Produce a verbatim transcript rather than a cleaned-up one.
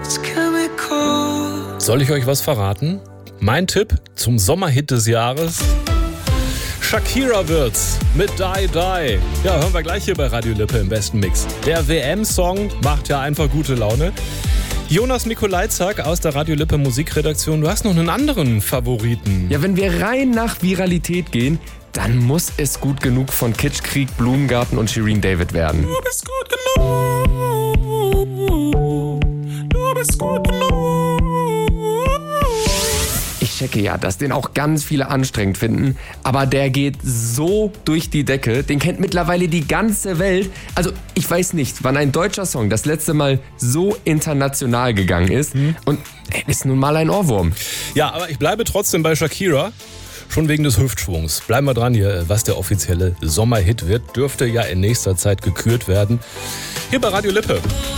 Soll ich euch was verraten? Mein Tipp zum Sommerhit des Jahres? Shakira wird's mit Die Die. Ja, hören wir gleich hier bei Radio Lippe im besten Mix. Der W M-Song macht ja einfach gute Laune. Jonas Mikolajczak aus der Radio Lippe Musikredaktion, du hast noch einen anderen Favoriten. Ja, wenn wir rein nach Viralität gehen, dann muss es gut genug von Kitschkrieg, Blumengarten und Shirin David werden. Du bist gut genug. Du bist gut genug. Ich checke ja, dass den auch ganz viele anstrengend finden, aber der geht so durch die Decke, den kennt mittlerweile die ganze Welt. Also ich weiß nicht, wann ein deutscher Song das letzte Mal so international gegangen ist mhm. und er ist nun mal ein Ohrwurm. Ja, aber ich bleibe trotzdem bei Shakira. Schon wegen des Hüftschwungs. Bleiben wir dran hier, was der offizielle Sommerhit wird. Dürfte ja in nächster Zeit gekürt werden. Hier bei Radio Lippe.